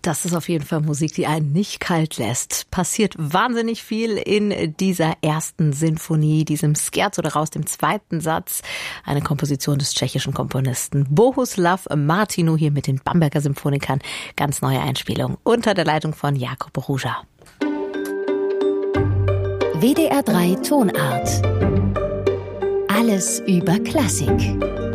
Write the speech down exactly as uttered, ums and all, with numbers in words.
Das ist auf jeden Fall Musik, die einen nicht kalt lässt. Passiert wahnsinnig viel in dieser ersten Sinfonie, diesem Scherzo daraus, dem zweiten Satz. Eine Komposition des tschechischen Komponisten Bohuslav Martinu hier mit den Bamberger Symphonikern. Ganz neue Einspielung unter der Leitung von Jakob Ruja. W D R drei Tonart. Alles über Klassik.